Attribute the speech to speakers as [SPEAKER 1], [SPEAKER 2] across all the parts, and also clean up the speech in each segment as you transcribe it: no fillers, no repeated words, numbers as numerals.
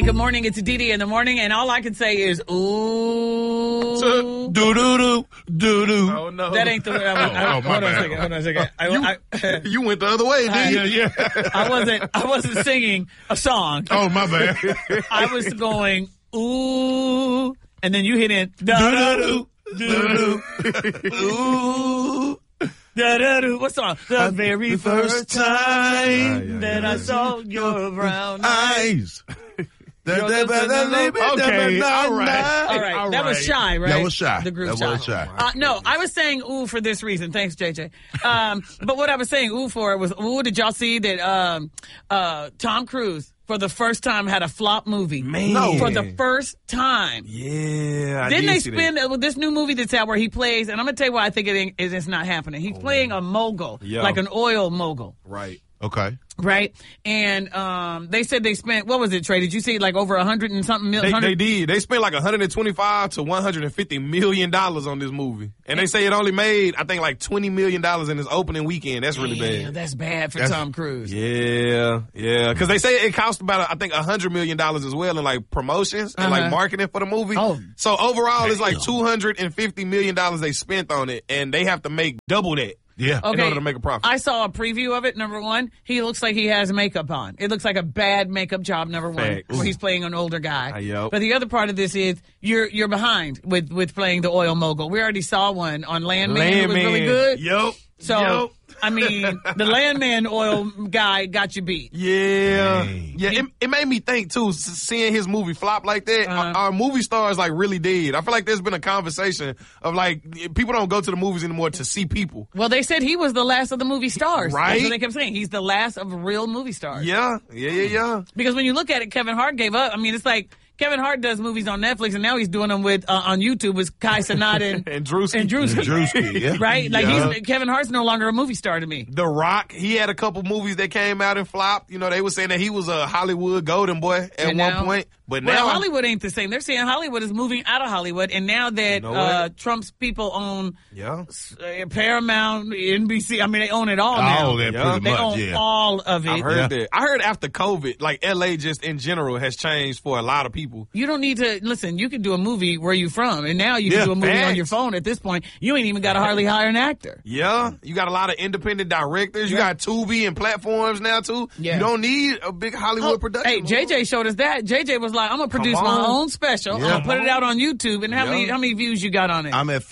[SPEAKER 1] right, good morning. It's Dee in the morning, and all I can say is, ooh.
[SPEAKER 2] Do-do-do.
[SPEAKER 3] Oh, no.
[SPEAKER 1] That ain't the way hold on a second.
[SPEAKER 3] You went the other way, didn't you?
[SPEAKER 1] I wasn't singing a song.
[SPEAKER 2] Oh, my bad.
[SPEAKER 1] I was going, ooh, and then you hit it.
[SPEAKER 2] Do-do-do.
[SPEAKER 1] Ooh. Da-da-do. What song? The very first time that I saw your brown eyes.
[SPEAKER 2] Okay, all right.
[SPEAKER 1] That was Shy, right?
[SPEAKER 2] That was Shy.
[SPEAKER 1] The group
[SPEAKER 2] That was Shy.
[SPEAKER 1] No, I was saying ooh for this reason. Thanks, JJ. But what I was saying ooh for was, ooh, did y'all see that Tom Cruise, for the first time, had a flop movie?
[SPEAKER 3] Man.
[SPEAKER 2] No.
[SPEAKER 1] For the first time.
[SPEAKER 3] Yeah,
[SPEAKER 1] Didn't they spin with this new movie that's out where he plays, and I'm going to tell you why I think it's not happening. He's playing a mogul, like an oil mogul.
[SPEAKER 3] Right.
[SPEAKER 2] Okay.
[SPEAKER 1] Right? And they said they spent, what was it, Trey? Did you see like over 100 and something million?
[SPEAKER 3] They did. They spent like $125 to $150 million on this movie. And they say it only made, I think, like $20 million in its opening weekend. That's really bad.
[SPEAKER 1] That's bad for Tom Cruise.
[SPEAKER 3] Yeah. Because they say it cost about, I think, $100 million as well in like promotions and like marketing for the movie.
[SPEAKER 1] Oh.
[SPEAKER 3] So overall, it's like $250 million they spent on it, and they have to make double that.
[SPEAKER 2] Yeah.
[SPEAKER 1] Okay.
[SPEAKER 3] In order to make a profit.
[SPEAKER 1] I saw a preview of it. Number one, he looks like he has makeup on. It looks like a bad makeup job. Number one,
[SPEAKER 3] Facts.
[SPEAKER 1] where he's playing an older guy.
[SPEAKER 3] Yep.
[SPEAKER 1] But the other part of this is you're behind with playing the oil mogul. We already saw one on Landman. It was really good.
[SPEAKER 3] Yep.
[SPEAKER 1] So I mean, the Landman oil guy got you beat.
[SPEAKER 3] Yeah.
[SPEAKER 2] Dang.
[SPEAKER 3] Yeah, it made me think, too, seeing his movie flop like that. Our movie stars, like, really dead. I feel like there's been a conversation of, like, people don't go to the movies anymore to see people.
[SPEAKER 1] Well, they said he was the last of the movie stars.
[SPEAKER 3] Right.
[SPEAKER 1] That's what they kept saying. He's the last of real movie stars.
[SPEAKER 3] Yeah.
[SPEAKER 1] Because when you look at it, Kevin Hart gave up. I mean, it's like Kevin Hart does movies on Netflix, and now he's doing them with on YouTube with Kai Cenat
[SPEAKER 3] And Drewski.
[SPEAKER 2] Drewski, yeah.
[SPEAKER 1] Right? Like Kevin Hart's no longer a movie star to me.
[SPEAKER 3] The Rock, he had a couple movies that came out and flopped. You know, they were saying that he was a Hollywood golden boy at one point. But now
[SPEAKER 1] Hollywood ain't the same. They're saying Hollywood is moving out of Hollywood, and now that Trump's people own Paramount, NBC, I mean, they own it all now.
[SPEAKER 2] All that pretty
[SPEAKER 1] They
[SPEAKER 2] much,
[SPEAKER 1] own all of it.
[SPEAKER 3] I've heard that. I heard after COVID, like LA just in general has changed for a lot of people.
[SPEAKER 1] You don't need to, listen, you can do a movie where you from, and now you can do a movie on your phone at this point. You ain't even got to hardly hire an actor.
[SPEAKER 3] Yeah. You got a lot of independent directors. You got Tubi and platforms now, too.
[SPEAKER 1] Yeah.
[SPEAKER 3] You don't need a big Hollywood production.
[SPEAKER 1] Hey, JJ showed us that. JJ was like, I'm going to produce my own special. I'm going to put it out on YouTube. And how many views you got on it?
[SPEAKER 2] I'm at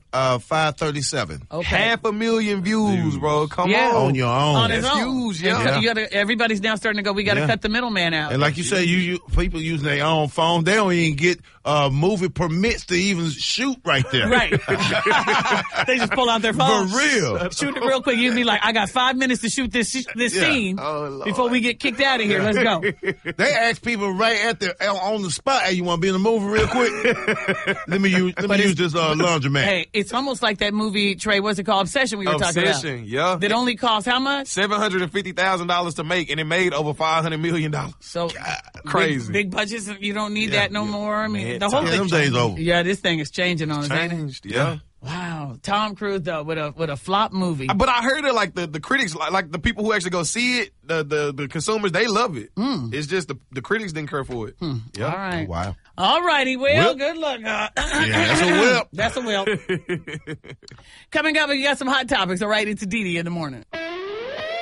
[SPEAKER 2] 537.
[SPEAKER 1] Okay.
[SPEAKER 3] 500,000 views, bro. Come on.
[SPEAKER 2] On your own.
[SPEAKER 1] On his
[SPEAKER 3] That's
[SPEAKER 1] own.
[SPEAKER 3] huge, yeah.
[SPEAKER 1] And so you gotta, everybody's now starting to go, we got to cut the middleman out.
[SPEAKER 2] And like you say, people using their own phone. They don't even get movie permits to even shoot right there.
[SPEAKER 1] Right. They just pull out their phone.
[SPEAKER 2] For real.
[SPEAKER 1] Shoot it real quick. You'd be like, I got 5 minutes to shoot this scene before we get kicked out of here. Let's go.
[SPEAKER 2] They ask people right on the spot, hey, you want to be in the movie real quick? Let me use this laundromat.
[SPEAKER 1] Hey, it's almost like that movie, Trey, what's it called? Obsession we were talking about.
[SPEAKER 3] Obsession, yeah.
[SPEAKER 1] That only cost how much?
[SPEAKER 3] $750,000 to make, and it made over $500 million.
[SPEAKER 1] So
[SPEAKER 3] crazy.
[SPEAKER 1] Big budgets, you don't need that no more. I mean,
[SPEAKER 3] Man,
[SPEAKER 1] the whole thing.
[SPEAKER 2] them days over.
[SPEAKER 1] Yeah, this thing is changing on us, ain't it?
[SPEAKER 3] Changed, yeah.
[SPEAKER 1] Wow, Tom Cruise though with a flop movie.
[SPEAKER 3] But I heard that like the critics, like the people who actually go see it, the consumers, they love it. It's just the critics didn't care for it. Yeah.
[SPEAKER 1] All right.
[SPEAKER 2] Oh, wow.
[SPEAKER 1] All righty. Well,
[SPEAKER 2] Whip.
[SPEAKER 1] good luck.
[SPEAKER 2] That's a whip.
[SPEAKER 1] That's a whip. Coming up, we got some hot topics. All right, it's Dee in the morning.